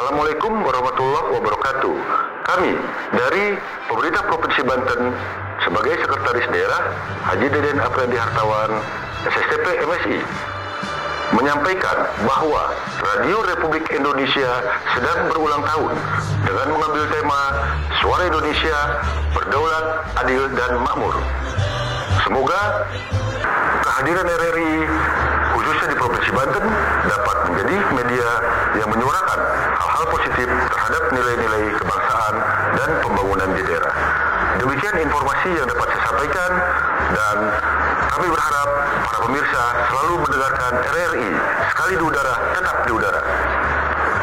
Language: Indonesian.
Assalamualaikum warahmatullahi wabarakatuh. Kami dari pemerintah Provinsi Banten sebagai Sekretaris Daerah Haji Deden Apriyandi Hartawan, SSTP MSI, menyampaikan bahwa Radio Republik Indonesia sedang berulang tahun dengan mengambil tema Suara Indonesia Berdaulat, Adil, dan Makmur. Semoga kehadiran RRI khususnya di Provinsi Banten dapat menjadi media yang menyuarakan hal-hal positif terhadap nilai-nilai kebangsaan dan pembangunan di daerah. Demikian informasi yang dapat saya sampaikan, dan kami berharap para pemirsa selalu mendengarkan RRI. Sekali di udara, tetap di udara.